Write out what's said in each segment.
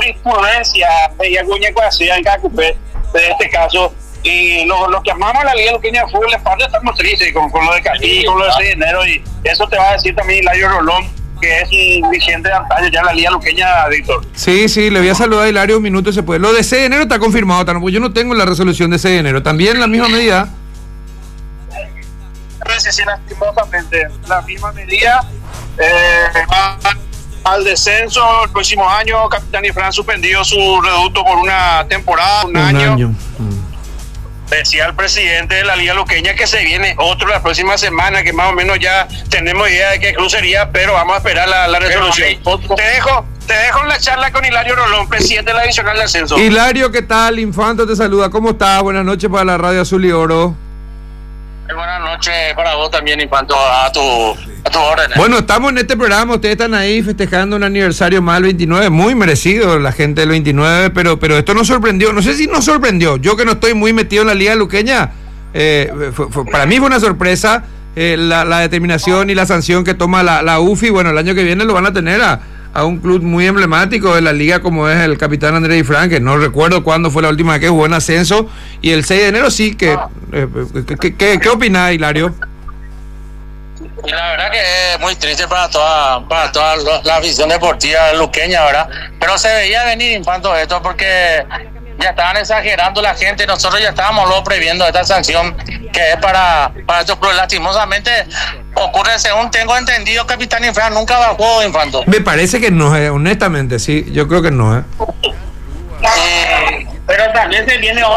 influencia de Acuña hacía en Cacupé, de este caso. Y los que amamos la Liga Luqueña de Fútbol, parte estamos tristes con lo de Capí, con lo de 6 de enero, y eso te va a decir también Hilario Rolón, que es un vigente de antaño ya en la Liga Luqueña, Víctor. Sí, le voy a saludar a Hilario un minuto, se puede. Lo de 6 de enero está confirmado, porque yo no tengo la resolución de 6 de enero. También la misma medida. Sí, lastimosamente, la misma medida. Va al descenso el próximo año. Capitán Ifrán suspendió su reducto por una temporada, un año. Decía el presidente de la Liga Luqueña que se viene otro la próxima semana, que más o menos ya tenemos idea de qué club sería, pero vamos a esperar la resolución. Te dejo en la charla con Hilario Rolón, presidente de la Divisional de Ascenso. Hilario, ¿qué tal? Infanto te saluda, ¿cómo estás? Buenas noches para la Radio Azul y Oro. Buenas noches para vos también, Infanto, a tu orden. Bueno, estamos en este programa, ustedes están ahí festejando un aniversario más del 29, muy merecido la gente del 29, pero esto nos sorprendió, no sé si nos sorprendió, yo que no estoy muy metido en la Liga Luqueña, para mí fue una sorpresa la determinación y la sanción que toma la UFI. Bueno, el año que viene lo van a tener a un club muy emblemático de la liga como es el Capitán Andrés Ifrán, que no recuerdo cuándo fue la última vez que jugó en ascenso, y el 6 de enero sí que... ¿Qué opina, Hilario? Y la verdad que es muy triste para toda la afición deportiva luqueña, ¿verdad? Pero se veía venir, Infanto, esto porque ya estaban exagerando la gente, nosotros ya estábamos luego previendo esta sanción que es para estos clubes. Lastimosamente ocurre, según tengo entendido, Capitán Ifrán nunca bajó, Infanto. Me parece que no, honestamente, sí, yo creo que no, pero también se viene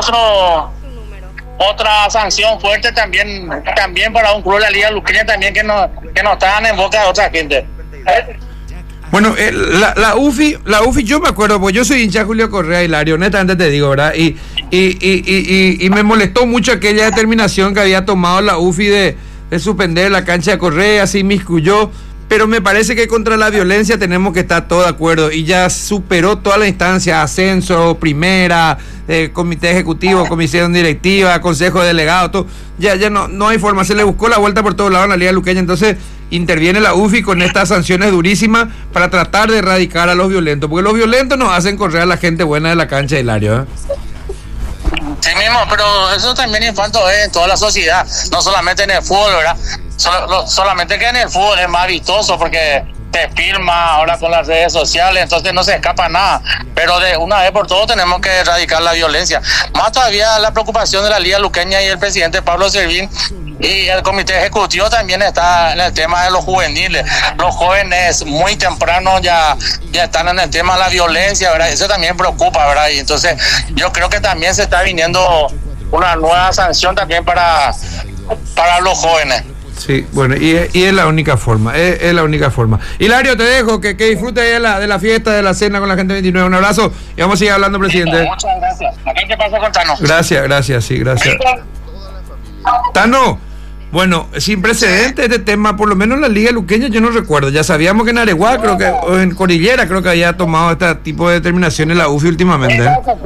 otra sanción fuerte también para un club de la Liga Luqueña también que no estaban en boca de otra gente. Bueno, la UFI, yo me acuerdo, pues yo soy hincha de Julio Correa, Hilario, honestamente te digo, ¿verdad? Y me molestó mucho aquella determinación que había tomado la UFI de suspender la cancha de Correa, se inmiscuyó, pero me parece que contra la violencia tenemos que estar todos de acuerdo, y ya superó toda la instancia, ascenso, primera, comité ejecutivo, comisión directiva, consejo de delegados, todo, ya no hay forma, se le buscó la vuelta por todos lados en la Liga Luqueña, entonces interviene la UFI con estas sanciones durísimas para tratar de erradicar a los violentos, porque los violentos nos hacen correr a la gente buena de la cancha, Hilario, Sí mismo, pero eso también, Infanto, es en toda la sociedad, no solamente en el fútbol, ¿verdad? Solamente que en el fútbol es más vistoso porque te filma ahora con las redes sociales, entonces no se escapa nada, pero de una vez por todo tenemos que erradicar la violencia. Más todavía la preocupación de la Liga Luqueña y el presidente Pablo Servín y el comité ejecutivo también está en el tema de los juveniles. Los jóvenes muy temprano ya están en el tema de la violencia, ¿verdad? Eso también preocupa, ¿verdad? Y entonces yo creo que también se está viniendo una nueva sanción también para los jóvenes. Sí, bueno, y es la única forma, es la única forma. Hilario, te dejo, que disfrutes de la fiesta, de la cena con la gente 29. Un abrazo y vamos a seguir hablando, presidente. Muchas gracias. ¿Qué pasa con Tano? Gracias, sí, gracias. Tano, bueno, sin precedentes este tema, por lo menos en la Liga Luqueña yo no recuerdo. Ya sabíamos que en Areguá, creo que, o en Cordillera, creo que había tomado este tipo de determinaciones la UFI últimamente.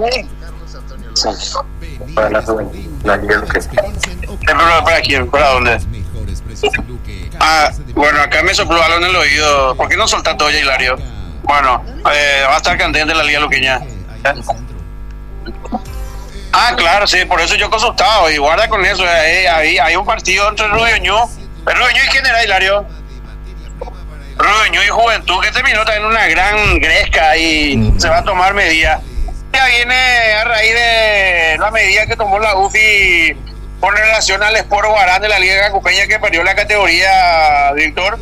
Para la Liga Luqueña. ¿Para quién? ¿Para dónde? Bueno, acá me sopló algo en el oído. ¿Por qué no soltaste todo ya, Hilario? Bueno, va a estar candente la Liga Luqueña. Claro, sí, por eso yo he consultado. Y guarda con eso. Hay un partido entre Rubeñú. ¿Y quién era, Hilario? Rubeñú y Juventud, que terminó también una gran gresca y se va a tomar medidas. Ya viene a raíz de la medida que tomó la UFI con relación al Sport Guarán de la Liga Cacupeña, que perdió la categoría, Víctor.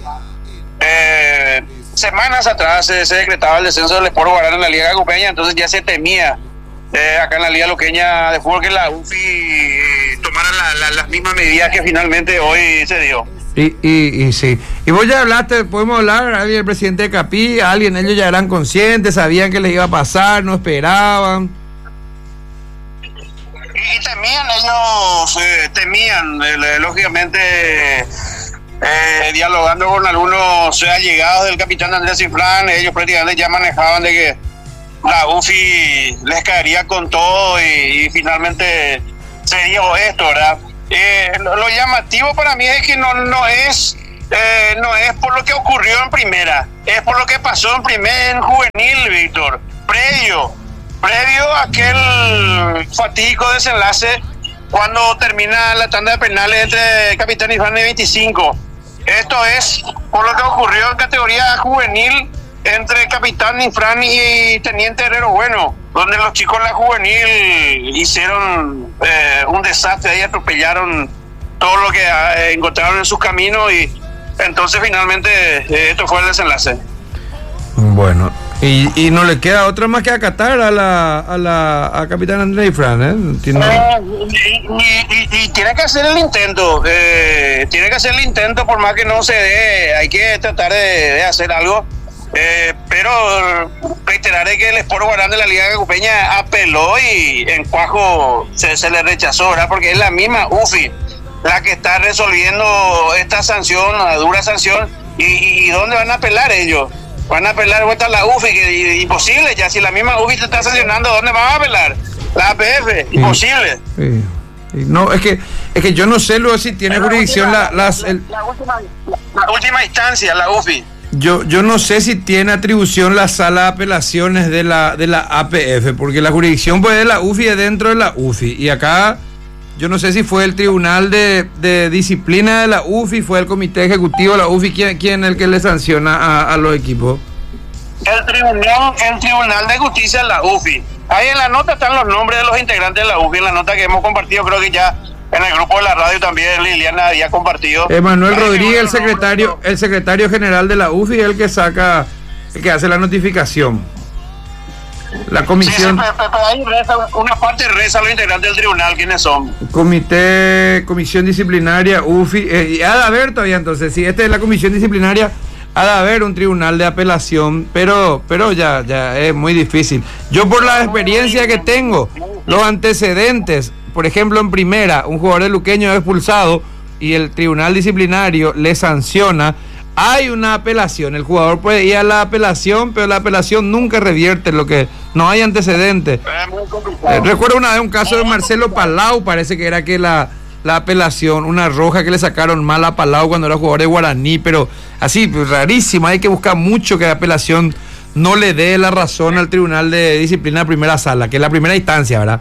Semanas atrás se decretaba el descenso del Sport Guarán en la Liga Cacupeña, entonces ya se temía acá en la Liga Luqueña de fútbol que la UFI tomara las mismas medidas que finalmente hoy se dio. Y sí. Y vos ya hablaste, podemos hablar, alguien del presidente de Capí, ellos ya eran conscientes, sabían que les iba a pasar, no esperaban. Y temían, lógicamente, dialogando con algunos allegados del capitán Andrés Ifrán, ellos prácticamente ya manejaban de que la UFI les caería con todo y finalmente se dio esto, ¿verdad? Lo llamativo para mí es que no es por lo que ocurrió en primera, es por lo que pasó en juvenil, Víctor. previo a aquel fatídico desenlace cuando termina la tanda de penales entre Capitán y Fran de 25. Esto es por lo que ocurrió en categoría juvenil entre Capitán Infran y Teniente Herrero Bueno, donde los chicos de la juvenil hicieron un desastre y atropellaron todo lo que encontraron en sus caminos, y entonces finalmente esto fue el desenlace. Bueno, y no le queda otra más que acatar a Capitán André Infran, ¿eh? Y tiene que hacer el intento, por más que no se dé, hay que tratar de hacer algo. Pero reiteraré que el Sport Guarán de la Liga Cacupeña apeló y en Cuajo se le rechazó, ¿verdad? Porque es la misma UFI la que está resolviendo esta sanción, una dura sanción. ¿Y dónde van a apelar ellos? Van a apelar vuelta a la UFI, que imposible, ya si la misma UFI te está sancionando, ¿dónde van a apelar? La APF, imposible. Sí. No, es que yo no sé luego si tiene jurisdicción la última instancia, la UFI. Yo no sé si tiene atribución la sala de apelaciones de la APF, porque la jurisdicción pues de la UFI es dentro de la UFI, y acá yo no sé si fue el tribunal de disciplina de la UFI, fue el comité ejecutivo de la UFI, ¿quién es el que le sanciona a los equipos? El tribunal de justicia de la UFI. Ahí en la nota están los nombres de los integrantes de la UFI, en la nota que hemos compartido, creo que ya en el grupo de la radio también Liliana había compartido. Emanuel Rodríguez, el secretario general de la UFI, es el que hace la notificación. La comisión. Sí, pero ahí una parte reza a los integrantes del tribunal, ¿quiénes son? Comisión disciplinaria, UFI, ha de haber todavía entonces, si esta es la comisión disciplinaria, ha de haber un tribunal de apelación, pero ya es muy difícil. Yo por la experiencia que tengo, los antecedentes, por ejemplo en primera, un jugador de Luqueño es expulsado y el tribunal disciplinario le sanciona, hay una apelación, el jugador puede ir a la apelación, pero la apelación nunca revierte lo que no hay antecedentes. Recuerdo una vez un caso de Marcelo Palau, parece que era que la apelación, una roja que le sacaron mal a Palau cuando era jugador de Guaraní, pero así, pues, rarísimo, hay que buscar mucho que la apelación no le dé la razón al tribunal de disciplina de primera sala, que es la primera instancia, ¿verdad?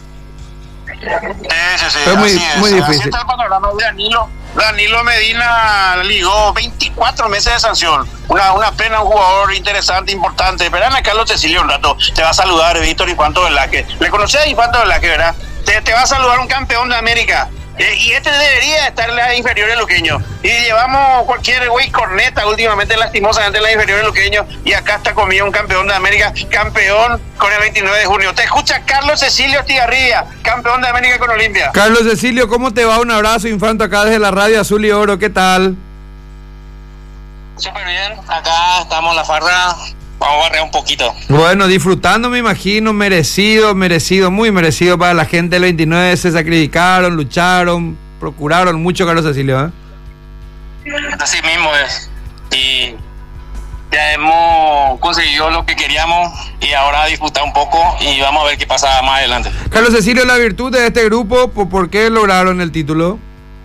Sí. Fue muy difícil. Así está el panorama de Danilo Medina ligó 24 meses de sanción. Una pena, un jugador interesante, importante. Esperan a Carlos Cecilio un rato. Te va a saludar Víctor Infanto Velázquez. ¿Le conocés a Infanto Velázquez, verdad? Te va a saludar un campeón de América. Y este debería estar en las inferiores luqueños. Y llevamos cualquier güey corneta últimamente, lastimosamente, en las inferiores luqueños. Y acá está conmigo un campeón de América, campeón con el 29 de junio. Te escucha Carlos Cecilio Estigarribia, campeón de América con Olimpia. Carlos Cecilio, ¿cómo te va? Un abrazo, Infanto, acá desde la radio Azul y Oro. ¿Qué tal? Súper bien, acá estamos en la farra. Vamos a barrer un poquito. Bueno, disfrutando, me imagino, merecido, muy merecido para la gente del 29. Se sacrificaron, lucharon, procuraron mucho, Carlos Cecilio, ¿eh? Así mismo es. Y ya hemos conseguido lo que queríamos y ahora disfrutar un poco y vamos a ver qué pasa más adelante. Carlos Cecilio, la virtud de este grupo, ¿por qué lograron el título?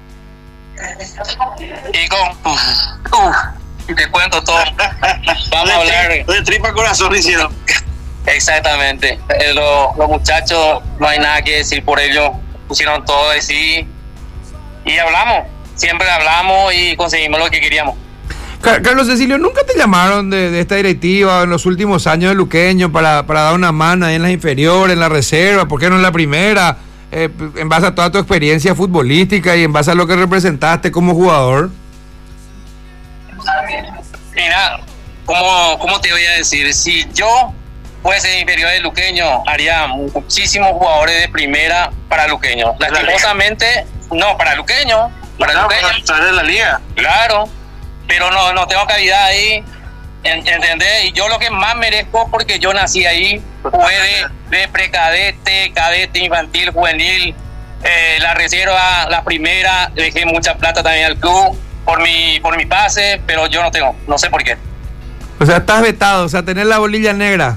Y te cuento todo. Vamos a hablar de tripa corazón hicieron. Exactamente. Los muchachos, no hay nada que decir por ellos. Pusieron todo de sí y hablamos. Siempre hablamos y conseguimos lo que queríamos. Carlos Cecilio, ¿nunca te llamaron de esta directiva en los últimos años de Luqueño para dar una mano ahí en las inferiores, en la reserva? ¿Por qué no en la primera? En base a toda tu experiencia futbolística y en base a lo que representaste como jugador. Mira, ¿cómo te voy a decir? Si yo fuese inferior de Luqueño, haría muchísimos jugadores de primera para Luqueño. Lastimosamente, no, para Luqueño. Para Luqueño. Para de la liga. Claro, pero no tengo calidad ahí, ¿entendés? Y yo lo que más merezco, porque yo nací ahí, fue de precadete, cadete, infantil, juvenil, la reserva, la primera, dejé mucha plata también al club por mi pase, pero yo no sé por qué. O sea, estás vetado, o sea, tenés la bolilla negra.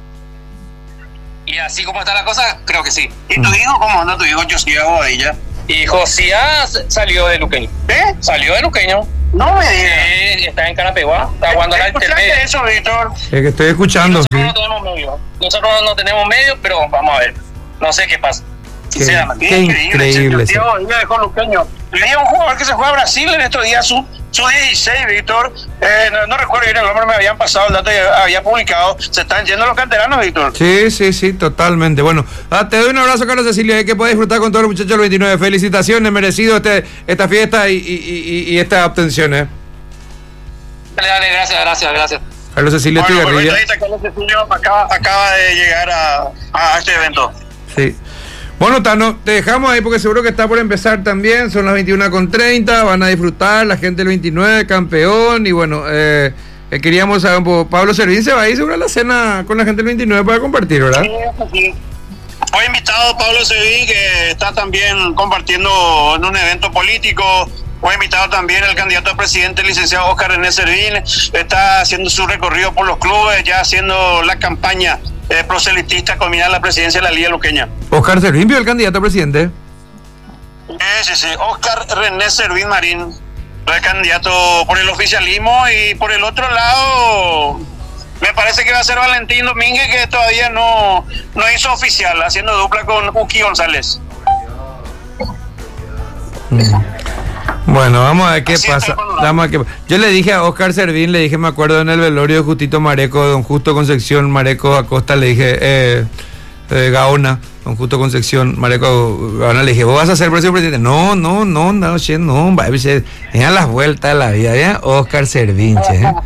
Y así como está la cosa, creo que sí. ¿Y tu hijo cómo anda? Tu hijo Josía Bobadilla. Y Josía salió de Luqueño. ¿Eh? Salió de Luqueño. No me digas. Está en Carapeguá, está jugando la ¿Escuchaste eso, Víctor? Es que estoy escuchando. Nosotros no tenemos medio. Nosotros no tenemos medio, pero vamos a ver. No sé qué pasa. Sinceramente. Qué increíble. Le dejó Luqueño. Tenía un jugador que se juega a Brasil en estos días, su 16, Víctor. No recuerdo bien el nombre, me habían pasado el dato y había publicado. Se están yendo los canteranos, Víctor. Sí, totalmente. Bueno, te doy un abrazo, Carlos Cecilio, que puedes disfrutar con todos los muchachos del 29. Felicitaciones, merecido esta fiesta y estas obtenciones. Dale, gracias. Carlos Cecilio Estigarribia. Carlos Cecilio acaba de llegar a este evento. Sí. Bueno, Tano, te dejamos ahí porque seguro que está por empezar también. Son las 21:30, van a disfrutar la gente del 29, campeón. Y bueno, queríamos saber un poco. Pablo Servín se va a ir seguro a la cena con la gente del 29 para compartir, ¿verdad? Sí. Fue invitado Pablo Servín, que está también compartiendo en un evento político. Fue invitado también el candidato a presidente, el licenciado Oscar René Servín. Está haciendo su recorrido por los clubes, ya haciendo la campaña proselitista con mirar la presidencia de la Liga Luqueña. Oscar Servín, el candidato a presidente. Sí. Oscar René Servín Marín, el candidato por el oficialismo. Y por el otro lado, me parece que va a ser Valentín Domínguez, que todavía no hizo oficial, haciendo dupla con Uki González. Bueno, vamos a ver qué pasa. Yo le dije a Oscar Servín, me acuerdo en el velorio de Justito Mareco, don Justo Concepción Mareco Acosta, le dije, Gaona, don Justo Concepción Mareco Gaona, le dije, ¿vos vas a ser presidente? No, va a ser las vueltas de la vida, ¿ya? Oscar Servín,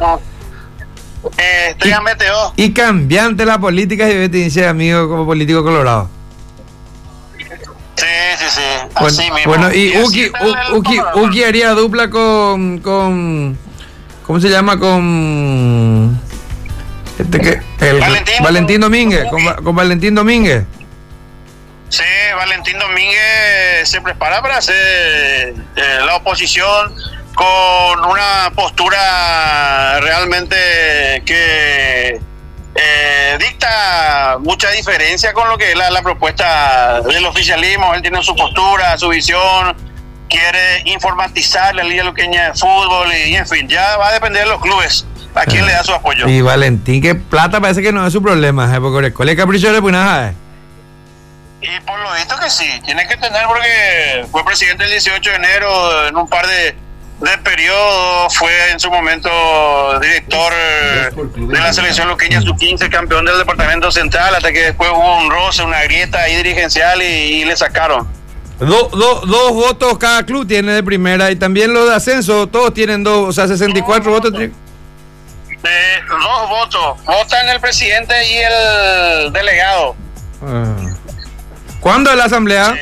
y cambiante la política, y dice amigo como político colorado. Sí. Así mismo. Bueno, y Uki haría dupla con ¿cómo se llama? Con Valentín Domínguez, con Valentín Domínguez. Sí, Valentín Domínguez se prepara para hacer la oposición con una postura realmente que dicta mucha diferencia con lo que es la propuesta del oficialismo. Él tiene su postura, su visión, quiere informatizar la Liga Luqueña de Fútbol y en fin, ya va a depender de los clubes a quién le da su apoyo. Y Valentín, que plata parece que no es su problema, porque ¿cuál es capricho de Punaja? Y por lo visto que sí, tiene que tener, porque fue presidente el 18 de enero en un par de periodo, fue en su momento director de la selección luqueña sub-15, campeón del departamento central, hasta que después hubo un roce, una grieta ahí dirigencial y le sacaron. Dos votos cada club tiene de primera, y también los de ascenso, todos tienen dos, o sea, 64 votos. 2 votos, votan el presidente y el delegado. ¿Cuándo es la asamblea?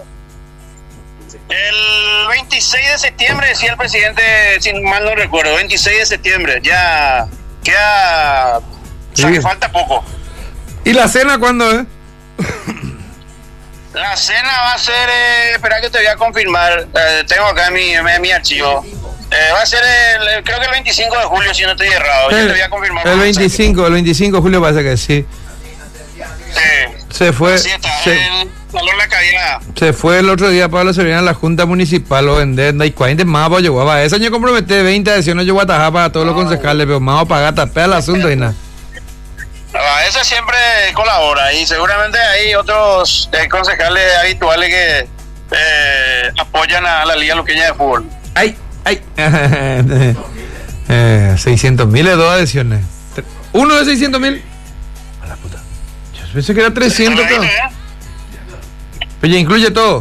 El 26 de septiembre, decía el presidente, si mal no recuerdo, 26 de septiembre, ya queda, o sea, que falta poco. ¿Y la cena cuándo es? La cena va a ser, espera que te voy a confirmar, tengo acá mi archivo. Va a ser creo que el 25 de julio, si no estoy errado. Yo te voy a confirmar. El 25 de julio parece que sí. Se fue. Se fue el otro día Pablo Servín a la Junta Municipal o vender y 40 más para llevar. Ese año comprometí 20 adhesiones yo voy a tajar para todos los concejales, pero más a pagar tapea el asunto y nada. Ese siempre colabora y seguramente hay otros concejales habituales que apoyan a la Liga Luqueña de Fútbol. Ay. 600.000 de 2 adhesiones. Uno de 600.000. A la puta. Yo pensé que era 300. Pero ya incluye todo.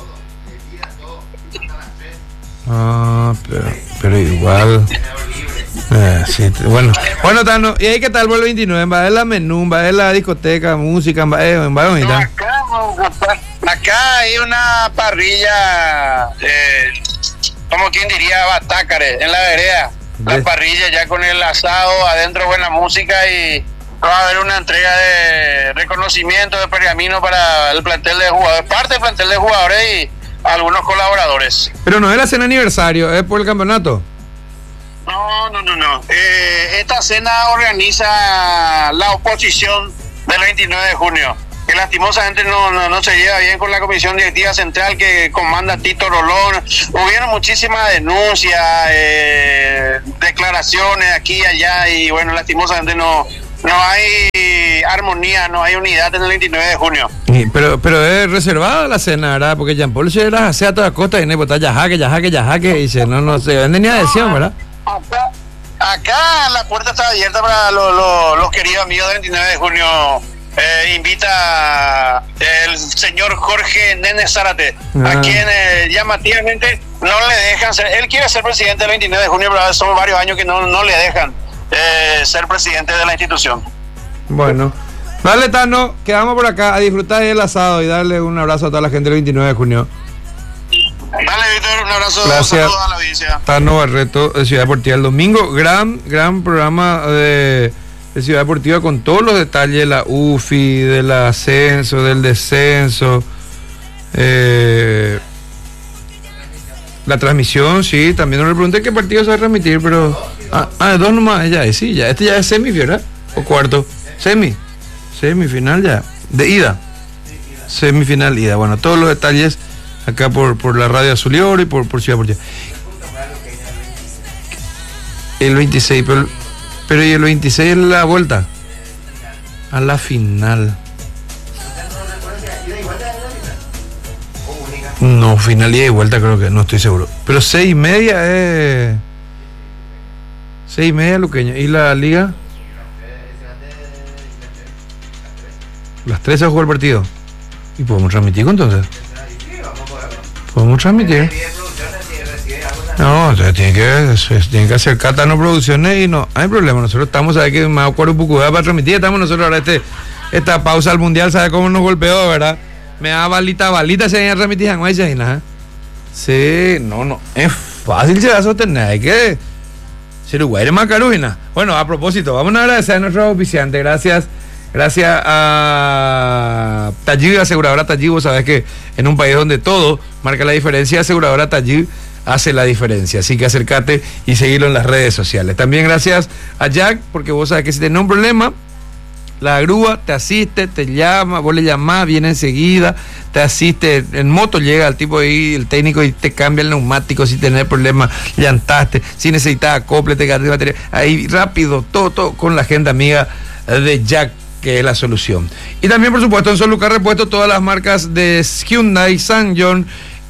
Pero igual. Sí, bueno, Tano, ¿y ahí qué tal vuelve el 29? ¿Va a ver la menú? ¿Va a ver la discoteca, música? ¿Va a bonita? Acá hay una parrilla, como quien diría, batácares, en la vereda. La parrilla ya con el asado, adentro buena música, y va a haber una entrega de reconocimiento de pergamino para el plantel de jugadores, parte del plantel de jugadores y algunos colaboradores. Pero no es la cena aniversario, es por el campeonato. No. Esta cena organiza la oposición del 29 de junio. que lastimosamente no se lleva bien con la comisión directiva central que comanda Tito Rolón. Hubieron muchísimas denuncias, declaraciones aquí y allá, y bueno, lastimosamente no hay armonía, no hay unidad en el 29 de junio. Pero es reservada la cena, ¿verdad? Porque Jean Paul se la hace a toda costa y no ya jaque, y dice, no se vende ni adhesión, ¿verdad? Acá la puerta está abierta para los queridos amigos del 29 de junio. Invita el señor Jorge Nene Zárate, a quien llamativamente no le dejan ser. Él quiere ser presidente del 29 de junio, pero son varios años que no le dejan ser presidente de la institución. Bueno, dale, Tano, quedamos por acá a disfrutar del asado y darle un abrazo a toda la gente del 29 de junio. Dale, Víctor, un abrazo. Gracias. Saludos a la audiencia. Tano Barreto de Ciudad Deportiva el domingo. Gran programa de Ciudad Deportiva con todos los detalles de la UFI, del ascenso, del descenso. La transmisión, sí, también no le pregunté qué partido se va a transmitir, pero... dos nomás, ya es semi, ¿verdad? O cuarto. Semifinal ya, de ida. Semifinal, ida. Bueno, todos los detalles acá por la radio Azul y Oro y por Ciudad Deportiva. El 26, pero y el 26 es la vuelta a la final. No, final ida y vuelta creo que, no estoy seguro. Pero 6:30 es... 6:30 Luqueño. ¿Y la liga? Las 3 se jugó el partido. ¿Y podemos transmitir entonces? ¿Podemos transmitir? No, tiene que hacer Catano Producciones y no hay problema. Nosotros estamos, ¿sabes qué? Más acuerdo para transmitir. Estamos nosotros ahora esta pausa al mundial, ¿sabe cómo nos golpeó, verdad? Me da balita se viene a transmitir en Guayana. Sí, no, es fácil se va a sostener, hay que ser Uruguay más carujina. Bueno, a propósito, vamos a agradecer a nuestros auspiciantes, gracias a Taller, aseguradora Taller. Vos sabés que en un país donde todo marca la diferencia, aseguradora Taller hace la diferencia, así que acércate y seguirlo en las redes sociales. También gracias a Jack, porque vos sabés que si tenés un problema, la grúa te asiste, te llama, vos le llamás, viene enseguida, te asiste, en moto llega el tipo ahí, el técnico, y te cambia el neumático si tenés problemas, llantaste, si necesitas acople, te cargas batería, ahí rápido, todo con la gente amiga de Jack, que es la solución. Y también, por supuesto, en Solucar Repuesto, todas las marcas de Hyundai, Ssanjon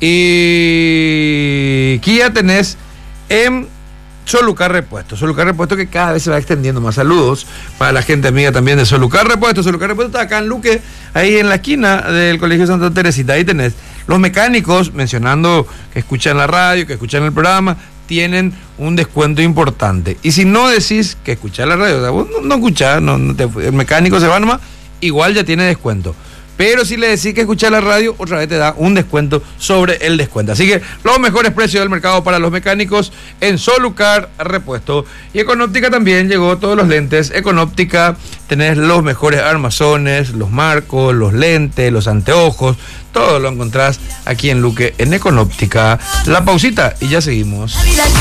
y Kia tenés en Solucar Repuesto que cada vez se va extendiendo más. Saludos para la gente amiga también de Solucar Repuesto. Solucar Repuesto está acá en Luque, ahí en la esquina del Colegio Santa Teresita. Ahí tenés los mecánicos, mencionando que escuchan la radio, que escuchan el programa, tienen un descuento importante. Y si no decís que escuchás la radio, o sea, vos no escuchás, el mecánico se va nomás, igual ya tiene descuento. Pero si le decís que escuchar la radio, otra vez te da un descuento sobre el descuento. Así que los mejores precios del mercado para los mecánicos en Solucar Repuesto. Y Econóptica también llegó todos los lentes. Econóptica, tenés los mejores armazones, los marcos, los lentes, los anteojos. Todo lo encontrás aquí en Luque, en Econóptica. La pausita y ya seguimos.